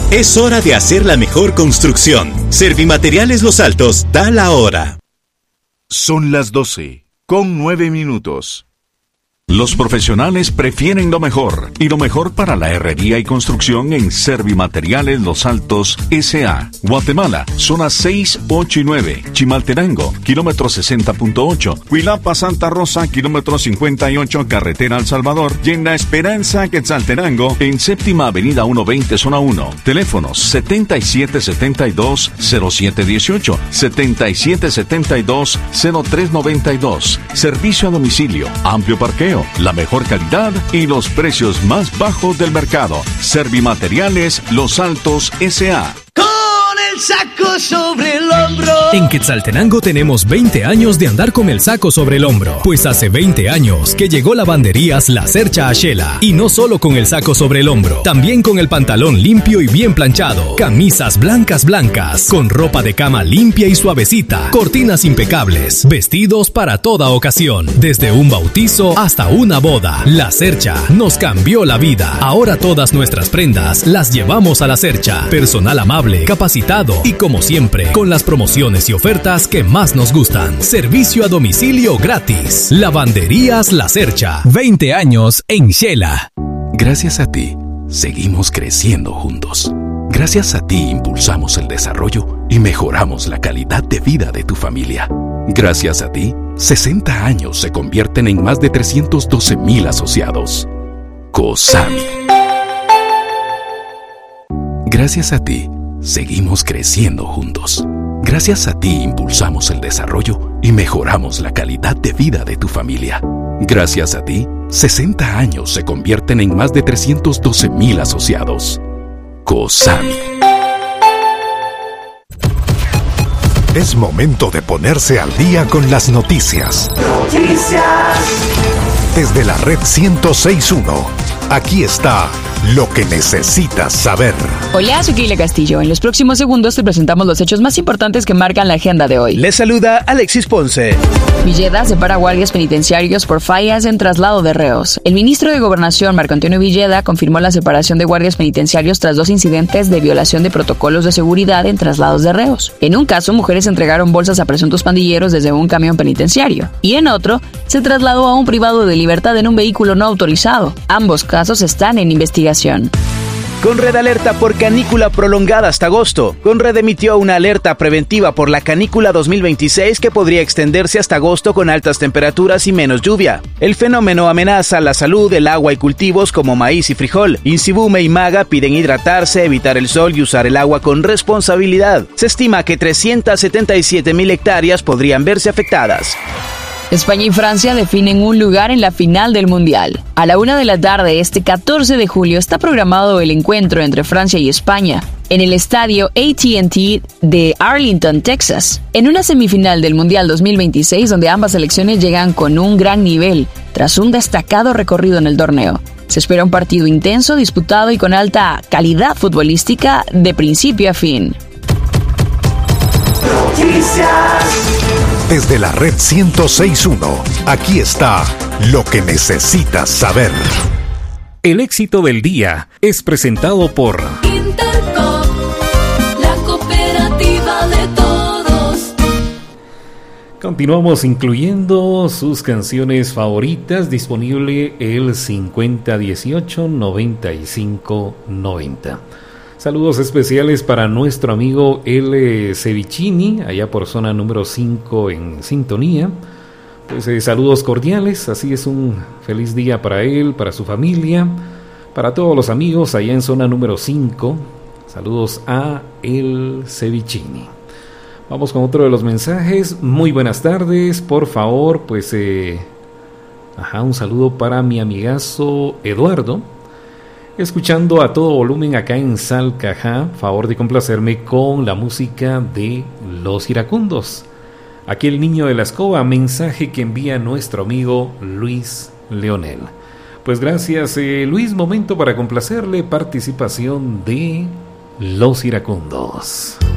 Es hora de hacer la mejor construcción. Servimateriales Los Altos da la hora. Son las 12:09. Los profesionales prefieren lo mejor, y lo mejor para la herrería y construcción en Servimateriales Los Altos S.A. Guatemala, zonas 6, 8 y 9. Chimaltenango, kilómetro 60.8. Cuilapa, Santa Rosa, kilómetro 58, carretera El Salvador. Y en La Esperanza, Quetzaltenango, en Séptima Avenida 120, zona 1. Teléfonos 7772-0718, 7772-0392. Servicio a domicilio, amplio parqueo, la mejor calidad y los precios más bajos del mercado. Servimateriales Los Altos S.A. El saco sobre el hombro. En Quetzaltenango tenemos 20 años de andar con el saco sobre el hombro. Pues hace 20 años que llegó Lavanderías La Cercha a Xela. Y no solo con el saco sobre el hombro, también con el pantalón limpio y bien planchado. Camisas blancas, con ropa de cama limpia y suavecita. Cortinas impecables. Vestidos para toda ocasión. Desde un bautizo hasta una boda. La Cercha nos cambió la vida. Ahora todas nuestras prendas las llevamos a La Cercha. Personal amable, capacitado y como siempre, con las promociones y ofertas que más nos gustan. Servicio a domicilio gratis. Lavanderías La Cercha. 20 años en Xela. Gracias a ti, seguimos creciendo juntos. Gracias a ti impulsamos el desarrollo y mejoramos la calidad de vida de tu familia. Gracias a ti, 60 años se convierten en más de 312,000 asociados. COSAMI. Gracias a ti, seguimos creciendo juntos. Gracias a ti impulsamos el desarrollo y mejoramos la calidad de vida de tu familia. Gracias a ti, 60 años se convierten en más de 312,000 asociados. COSAMI. Es momento de ponerse al día con las noticias. Desde la red 106.1, aquí está lo que necesitas saber. Hola, soy Keila Castillo. En los próximos segundos te presentamos los hechos más importantes que marcan la agenda de hoy. Les saluda Alexis Ponce. Villeda separa guardias penitenciarios por fallas en traslado de reos. El ministro de Gobernación, Marco Antonio Villeda, confirmó la separación de guardias penitenciarios tras 2 incidentes de violación de protocolos de seguridad en traslados de reos. En un caso, mujeres entregaron bolsas a presuntos pandilleros desde un camión penitenciario. Y en otro, se trasladó a un privado de libertad en un vehículo no autorizado. Ambos casos están en investigación. Conred alerta por canícula prolongada hasta agosto. Conred emitió una alerta preventiva por la canícula 2026 que podría extenderse hasta agosto con altas temperaturas y menos lluvia. El fenómeno amenaza la salud, el agua y cultivos como maíz y frijol. Insibume y Maga piden hidratarse, evitar el sol y usar el agua con responsabilidad. Se estima que 377,000 hectáreas podrían verse afectadas. España y Francia definen un lugar en la final del Mundial. A la 1:00 p.m. este 14 de julio está programado el encuentro entre Francia y España en el estadio AT&T de Arlington, Texas, en una semifinal del Mundial 2026 donde ambas selecciones llegan con un gran nivel tras un destacado recorrido en el torneo. Se espera un partido intenso, disputado y con alta calidad futbolística de principio a fin. Desde la red 106.1, aquí está lo que necesitas saber. El éxito del día es presentado por Intercom, la cooperativa de todos. Continuamos incluyendo sus canciones favoritas, disponible el 5018-9590. Saludos especiales para nuestro amigo L. Cevicini, allá por zona número 5 en sintonía. Pues saludos cordiales, así es, un feliz día para él, para su familia, para todos los amigos allá en zona número 5. Saludos a L. Cevicini. Vamos con otro de los mensajes. Muy buenas tardes, por favor, pues un saludo para mi amigazo Eduardo. Escuchando a todo volumen acá en Salcajá, favor de complacerme con la música de Los Iracundos. Aquí el niño de la escoba, mensaje que envía nuestro amigo Luis Leonel. Pues gracias, Luis, momento para complacerle, participación de Los Iracundos.